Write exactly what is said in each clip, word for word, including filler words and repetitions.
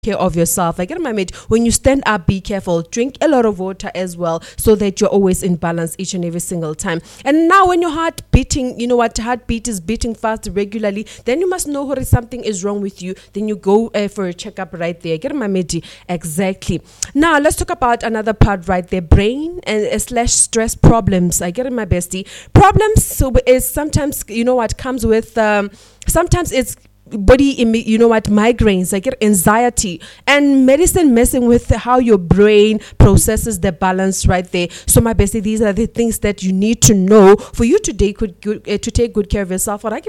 care of yourself. I get my mate. When you stand up, be careful. Drink a lot of water as well, so that you're always in balance each and every single time. And now, when your heart beating, you know what, heartbeat is beating fast regularly, then you must know what something is wrong with you. Then you go uh, for a checkup right there. Get my mate. Exactly. Now let's talk about another part right there: brain and uh, slash stress problems. I get it, my bestie. Problems so is sometimes, you know what, comes with um, sometimes it's body, you know what, migraines, I get anxiety, and medicine messing with how your brain processes the balance right there. So my bestie, these are the things that you need to know for you today could good, uh, to take good care of yourself. What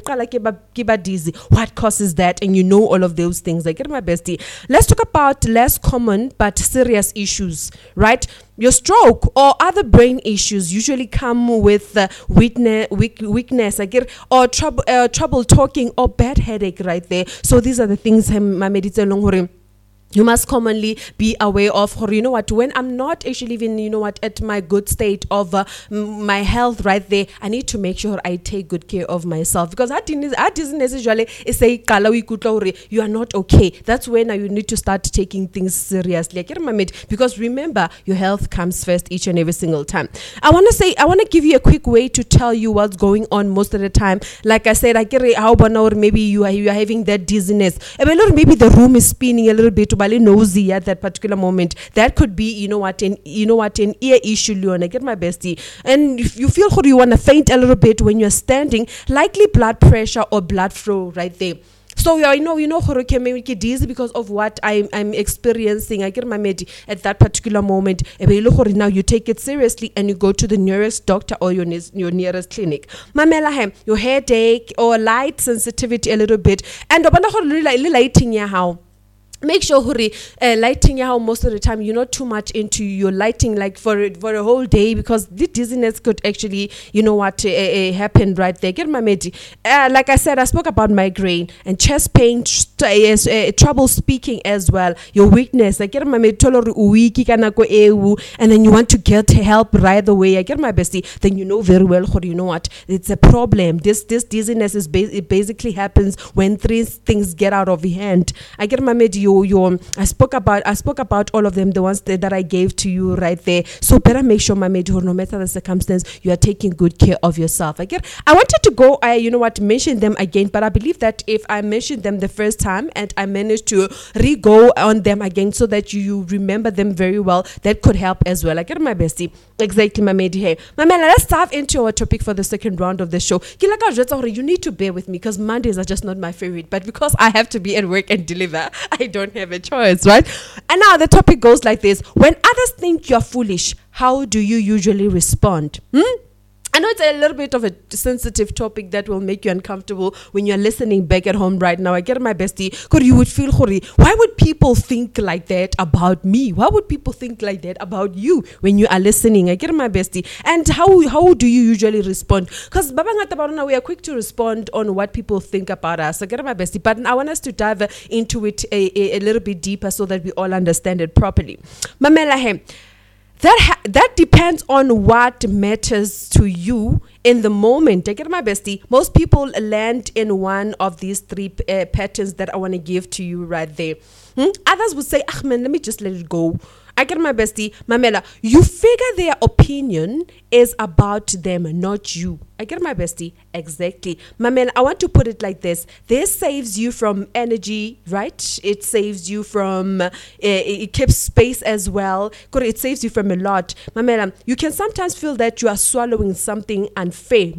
causes that? And you know all of those things. I get my bestie. Let's talk about less common but serious issues, right? Your stroke or other brain issues usually come with uh, weakness, weak, weakness, I get, or trouble, uh, trouble talking or bad headache right there. So these are the things my medicine long you must commonly be aware of. Or you know what, when I'm not actually even, you know what, at my good state of uh, m- my health right there, I need to make sure I take good care of myself, because that doesn't necessarily say you are not okay. That's when you need to start taking things seriously. Because remember, your health comes first each and every single time. I want to say, I want to give you a quick way to tell you what's going on most of the time. Like I said, I get how or maybe you are you are having that dizziness, maybe the room is spinning a little bit nosy at that particular moment. That could be, you know what, an you know what, an ear issue, Leon. I get my bestie. And if you feel you want to faint a little bit when you're standing, likely blood pressure or blood flow right there. So I know, you know, okay, maybe dizzy because of what I'm I'm experiencing. I get my med at that particular moment. Now you take it seriously and you go to the nearest doctor or your your nearest clinic. Mamela, your headache or light sensitivity a little bit, and lighting how. Make sure hurry uh, lighting how most of the time you're not too much into your lighting like for for a whole day, because the dizziness could actually, you know what, uh, uh, happen right there. Get my medi. Uh, like I said, I spoke about migraine and chest pain, tr- uh, uh, trouble speaking as well. Your weakness. I get my medi. And then you want to get help right away. I get my bestie. Then you know very well, you know what, it's a problem. This this dizziness is ba- it basically happens when three things get out of hand. I get my medi. Your, I spoke about I spoke about all of them, the ones that, that I gave to you right there. So better make sure, my major, no matter the circumstance, you are taking good care of yourself. I get. I wanted to go. I you know what mention them again, but I believe that if I mentioned them the first time and I managed to re-go on them again, so that you, you remember them very well, that could help as well. I get my bestie. Exactly, my mate. Hey, my man. Let's dive into our topic for the second round of the show. You need to bear with me because Mondays are just not my favorite, but because I have to be at work and deliver, I don't have a choice, right? And now the topic goes like this: when others think you're foolish, how do you usually respond? Hmm? I know it's a little bit of a sensitive topic that will make you uncomfortable when you're listening back at home right now. I get my bestie, because you would feel, why would people think like that about me? Why would people think like that about you when you are listening? I get my bestie. And how how do you usually respond? Because we are quick to respond on what people think about us. I get my bestie. But I want us to dive into it a, a, a little bit deeper so that we all understand it properly. Mamela, That ha- that depends on what matters to you in the moment. I get my bestie. Most people land in one of these three uh, patterns that I want to give to you right there. Hmm? Others would say, ah man, let me just let it go. I get my bestie. Mamela, you figure their opinion is about them, not you. I get my bestie. Exactly. Mamela, I want to put it like this. This saves you from energy, right? It saves you from, uh, it keeps space as well. It saves you from a lot. Mamela, you can sometimes feel that you are swallowing something unfair.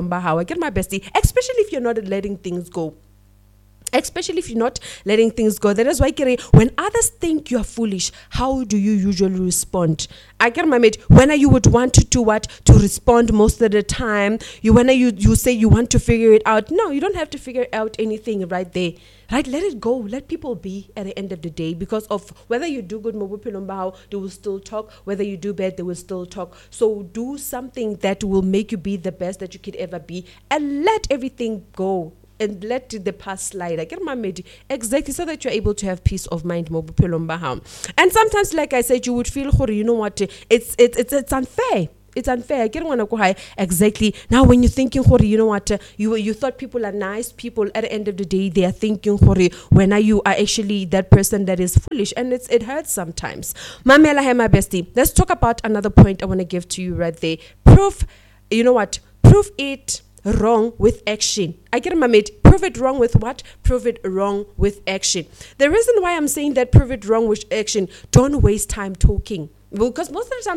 I get my bestie. Especially if you're not letting things go. Especially if you're not letting things go. That is why, when others think you're foolish, how do you usually respond? I get my mate. When you would want to do what? To respond most of the time. You when you, you say you want to figure it out. No, you don't have to figure out anything right there. Right? Let it go. Let people be at the end of the day. Because of whether you do good, they will still talk. Whether you do bad, they will still talk. So do something that will make you be the best that you could ever be. And let everything go. And let the past slide. I get my medi exactly, so that you're able to have peace of mind. And sometimes, like I said, you would feel, you know what, it's it's it's, it's unfair. it's unfair. Get one go high. Exactly. Now when you're thinking, you know what, uh, you you thought people are nice people. At the end of the day, they are thinking, when are you are actually that person that is foolish, and it's it hurts sometimes. Mamela, hey, my bestie. Let's talk about another point I want to give to you right there. Proof. You know what? Prove it wrong with action. I get my mate. Prove it wrong with what? Prove it wrong with action. The reason why I'm saying that prove it wrong with action, don't waste time talking. Because most of the time,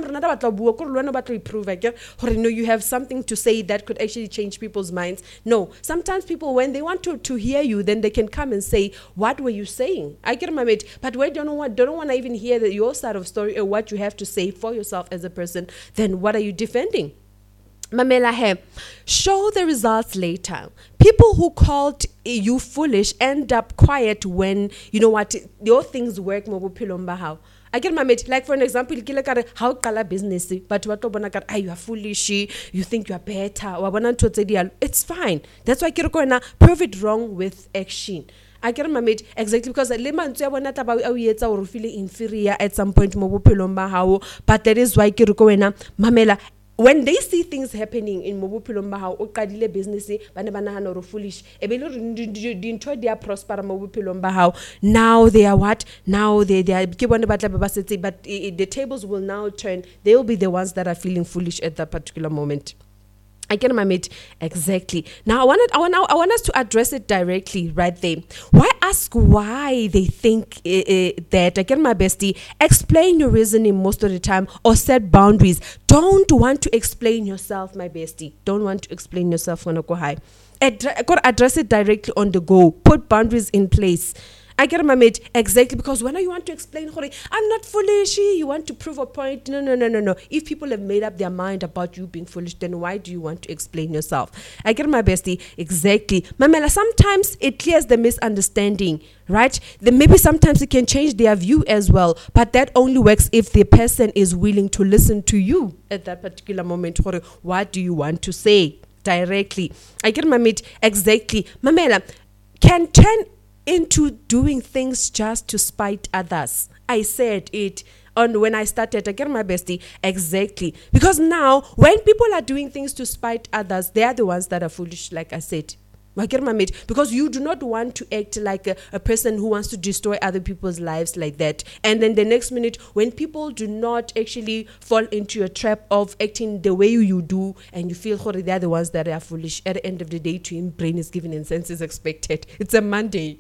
prove you know you have something to say that could actually change people's minds. No, sometimes people, when they want to, to hear you, then they can come and say, "What were you saying?" I get my mate, but when don't want don't want to even hear the, your side of story or what you have to say for yourself as a person, then what are you defending? Mamela he, show the results later. People who called you foolish end up quiet when, you know what, your things work. I get my mate, like for an example, how kala business, but what ah, you are foolish, you think you are better, it's fine. That's why I prove it wrong with action. I get my mate exactly because le mantswe bona taba o yetsa or feeling inferior at some point mo bophelong ba hao, but that is why ke re ko wena mamela. When they see things happening in mobupilong ba hao o qadile business ba ne ba nahana hore foolish e be le re dintho dia prosper mobupilong ba hao, now they are what, now they they are ke bone ba tla ba setse, but uh, the tables will now turn. They will be the ones that are feeling foolish at that particular moment. I get my mate exactly. Now I wanted, I want, I want us to address it directly right there. Why ask why they think uh, uh, that? I get my bestie. Explain your reasoning most of the time, or set boundaries. Don't want to explain yourself, my bestie. Don't want to explain yourself when I go high. Ad- got to address it directly on the go. Put boundaries in place. I get my mate exactly because when you want to explain, I'm not foolish, you want to prove a point. No, no, no, no, no. If people have made up their mind about you being foolish, then why do you want to explain yourself? I get my bestie exactly. Mamela, sometimes it clears the misunderstanding, right? Then maybe sometimes it can change their view as well, but that only works if the person is willing to listen to you at that particular moment. What do you want to say directly? I get my mate exactly. Mamela can turn into doing things just to spite others. I said it on when I started. I get my bestie exactly because now when people are doing things to spite others, they are the ones that are foolish. Like I said, I get my mate because you do not want to act like a, a person who wants to destroy other people's lives like that. And then the next minute, when people do not actually fall into your trap of acting the way you do, and you feel they are the ones that are foolish. At the end of the day, to him, brain is given and sense is expected. It's a Monday.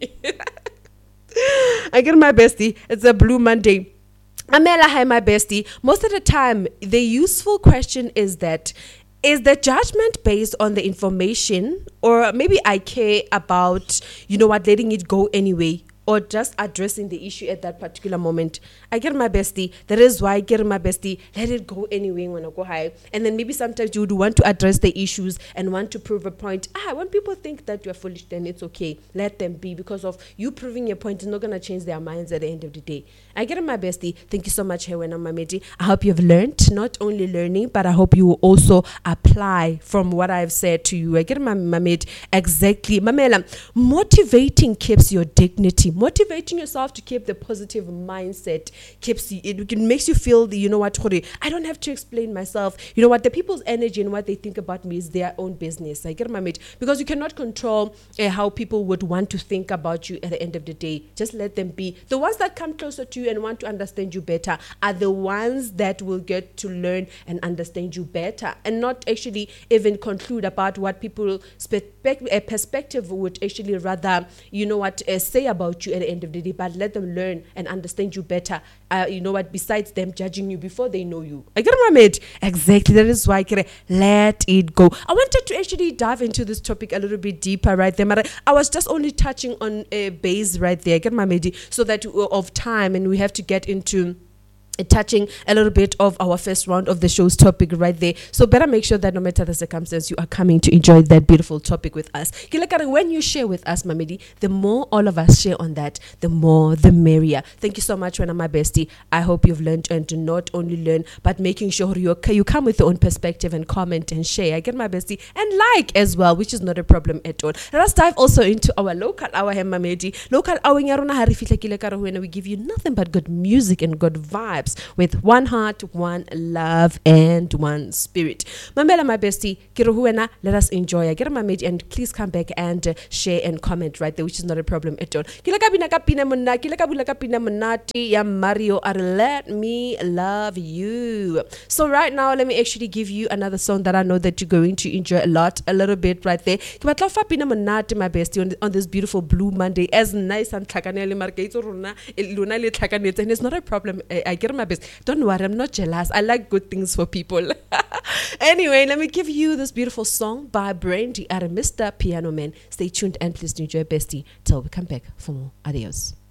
I get my bestie. It's a blue Monday. Amela, hi, my bestie. Most of the time, the useful question is that, is the judgment based on the information, or maybe I care about, you know what, letting it go anyway, or just addressing the issue at that particular moment? I get my bestie. That is why I get my bestie. Let it go anyway when I go high. And then maybe sometimes you would want to address the issues and want to prove a point. Ah, when people think that you're foolish, then it's okay. Let them be, because of you proving your point is not going to change their minds at the end of the day. I get my bestie. Thank you so much, Hewena Mamedi. I hope you've learned, not only learning, but I hope you will also apply from what I've said to you. I get my Mamedi. Exactly. Mamela, motivating keeps your dignity. Motivating yourself to keep the positive mindset keeps you, it, it makes you feel the, you know what, I don't have to explain myself. You know what, the people's energy and what they think about me is their own business. I get my mate, because you cannot control uh, how people would want to think about you at the end of the day. Just let them be. The ones that come closer to you and want to understand you better are the ones that will get to learn and understand you better, and not actually even conclude about what people spe- a perspective would actually rather, you know what, uh, say about you at the end of the day, but let them learn and understand you better. Uh, you know what, besides them judging you before they know you. I get my mate. Exactly. That is why I can let it go. I wanted to actually dive into this topic a little bit deeper right there, but I was just only touching on a base right there. I get my mate, so that of time, and we have to get into touching a little bit of our first round of the show's topic right there. So better make sure that no matter the circumstance, you are coming to enjoy that beautiful topic with us. When you share with us, Mamedi, the more all of us share on that, the more the merrier. Thank you so much, when I'm my bestie. I hope you've learned, and to not only learn, but making sure you you come with your own perspective and comment and share. I get my bestie, and like as well, which is not a problem at all. Let us dive also into our local hour here, Mamedi. Local hour, when we give you nothing but good music and good vibes. vibes with one heart, one love, and one spirit. Mamela, my bestie, Kirohuena, let us enjoy. Get my mate, and please come back and uh, share and comment right there, which is not a problem at all. Kilakabina kapina muna, kilakabula kapina munati ya Mario are let me love you. So right now, let me actually give you another song that I know that you're going to enjoy a lot, a little bit right there. Kibatlofa pina munati, my bestie, on, on this beautiful blue Monday, as nice and tlakanele marketo runa luna le tlakanetse, and it's not a problem. I, I get my best. Don't worry, I'm not jealous. I like good things for people. Anyway, let me give you this beautiful song by Brandy and Mister Piano Man. Stay tuned and please enjoy, bestie, till we come back for more. Adios.